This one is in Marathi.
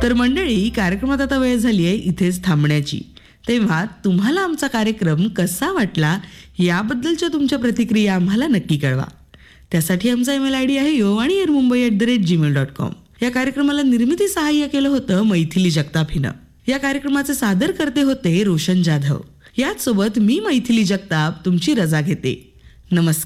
तर मंडळी, कार्यक्रमात आता वेळ झाली आहे इथेच थांबण्याची. तेव्हा तुम्हाला आमचा कार्यक्रम कसा वाटला याबद्दलच्या तुमच्या प्रतिक्रिया आम्हाला नक्की कळवा. त्यासाठी आमचा ईमेल आयडी आहे yovani@mumbai@gmail.com. या कार्यक्रमाला निर्मिती सहाय्य केलं होतं मैथिली जगताप हिनं. या कार्यक्रमाचे सादर करते होते रोशन जाधव. याच सोबत मी मैथिली जगताप तुमची रजा घेते. नमस्कार.